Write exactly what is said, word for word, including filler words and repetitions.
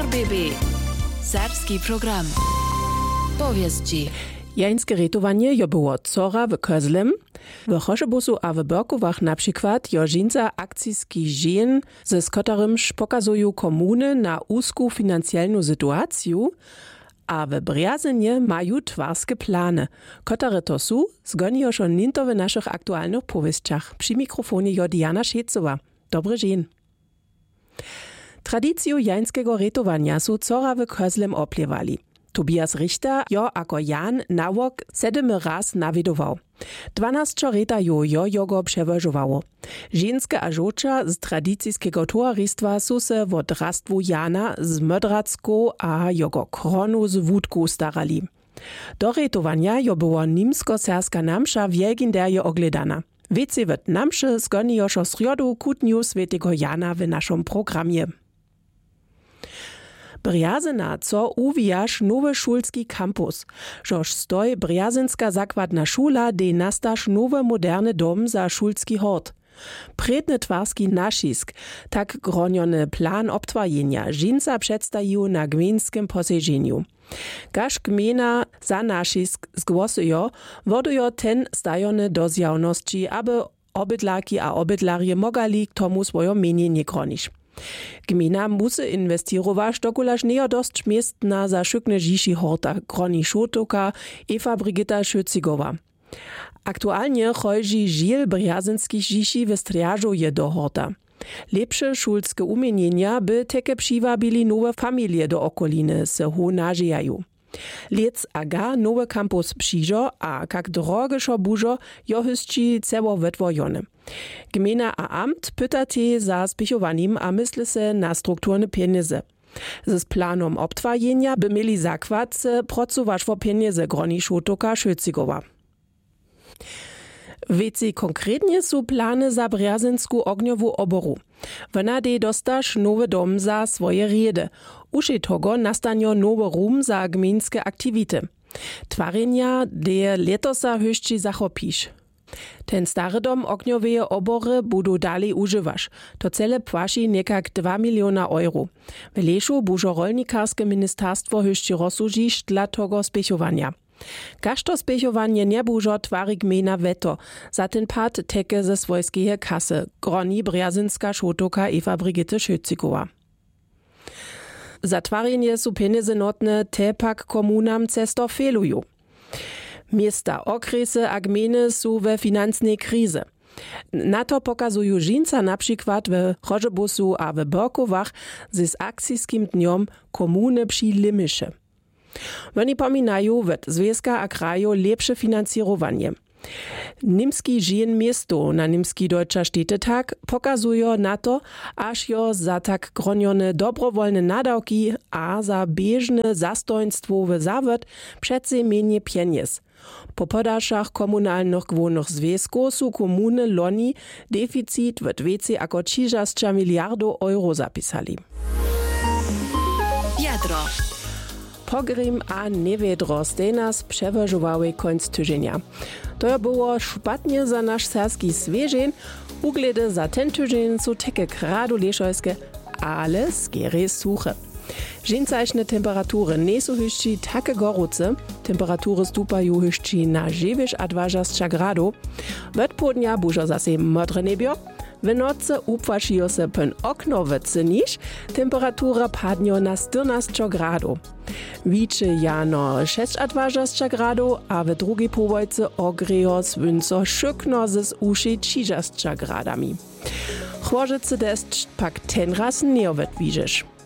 R B B. Serbski program. Powieści. Jańskie ratowanie jo było cora w Kozlem, w Choszebusu a w Berkowach na przykład jo żinca akcijski żien, ze skotarym pokazują komuny na úzku finansjalną sytuację, a w Brjazynie mają twarskie plany, które to są, zgodnie już ninto w naszych aktualnych powieściach. Przy mikrofonie jo Diana Šecowa. Dobry dzień. Tradycję jańskiego ratowania są cora w Kozlem opliewali. Tobias Richter jo ako Jan nawok sedemy raz nawidował. Dwanascio reta jo jo jogo przewożowało. Żeńskie a żoča z tradycyjskiego towarystwa są se wot rastwu Jana z Mödracką a jogo kronu z wódką starali. Do ratowania jo była nimsko-serska namsza wielginderje ogledana. Wiecie wet namsze zgodnie już o sriodu kutniu Svetego Jana w naszym programie. Brjazyna, co uwijasz nowy szulski kampus. Żoż stoi Brjazynska zakładna szula, de nastasz nowy moderny dom za szulski hort. Predny twarski naszisk, tak groniony plan obtwajenia, żinca przedstawił na gminskim posiedzeniu. Każ gmina za naszisk zgłosują, wodują ten stajony do zjawności, aby obydlaki a obydlarje mogali k tomu swoje mienie kronić. Gmina musi inwestować, dokulaż nie dość miejsc na zaszykne dzisi horta, kroni Szotoka, Ewa Brigita Szöcigowa. Aktualnie chodzi żil brjazynskich dzisi w striażu je do horta. Lepsze szulskie umienienia by teke przywabili nowe familie do okoliny, se ho nażyjają. Lec aga nowy kampus przyjdzo, a jak droge szo bużo, jo hysci ceło wytwojone. Gmina a amt pyta te za spichowaniem a myśli se na strukturne pieniądze. Z planom obtwajenia by mieli zakład se pracować o pieniądze groni Szotoka Szöcigowa. Wiecie konkretnie są plany za brjazynską ogniową oboru. Wona de dostasz nowy dom za swoje riedy. Uši togo nastanio nowy rum za gminskie aktivity. Twarenia de letosa höšći zachopiš. Ten stary dom ognioweje obory budu dalej używasz. To cele płaci niekak dwa miliona euro. W Leszu bužo rolnikarskie ministerstwo höšći rozsudžiš dla togo spechowania. Kaž to spechowanie nie bužo tvari gmina veto, za ten pad teke ze swojskeje kasy, groni Brjazynska Szotoka Ewa Brigita Szöcigowa. Zatwarjenje su pieniądze notne te pak komunam cesto feluju. Miesta, okresy a gminy su we finansnej krize. Na to pokazują żinca na przykład w Choszebusu a w Berkowach z akcijskim dniom komuny przy Limysze. Oni pominają wet Związka a kraju lepsze finansowanie. Nimski žien miesto na nimski Deutscher Städtetag pokazują na to, aż jo za tak gronione dobrowolne nadawki a za bieżne zastojństwo w zawód przece mniej pieniędzy. Po podaszach komunalnych gwonych związków są komuny loni deficit w więcej jako trzydzieści miliardów euro zapisali. Jadro. Pogrim a niewiedro stej nas przewożowały końc tydzienia. To było szpatnie za nasz serski zwierzeń, ugledy za ten tydzień są takie kradu leszojskie, ale skiery suche. Žincajšne temperatury nie są hyšći takie gorące, temperatury stupają hyšći na dziewięć a dwadzieścia gradów. Od południa bużo zase modre niebio, w nocy upłaciło se pen okno w cynisz, temperatura padnie na czternaście gradów. Wicze jano dwadzieścia sześć gradów, a w drugiej połojce ogrejo swynco szykno z uszy trzydzieści gradami. Chłożycy deszcz pak ten raz nie odwidzisz.